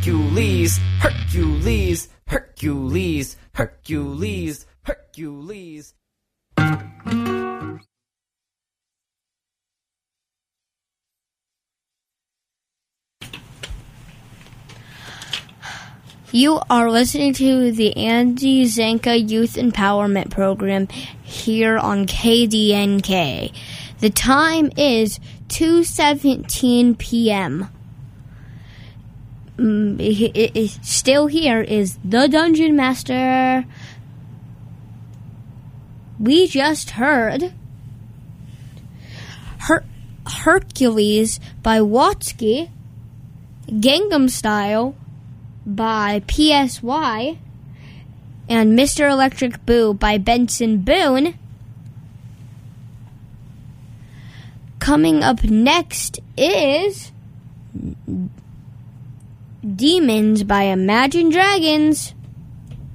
Hercules, Hercules, Hercules, Hercules, Hercules. You are listening to the Andy Zanka Youth Empowerment Program here on KDNK. The time is 2:17 p.m. Still here is the Dungeon Master. We just heard Hercules by Watsky, Gangnam Style by PSY, and Mr. Electric Boo by Benson Boone. Coming up next is Demons by Imagine Dragons.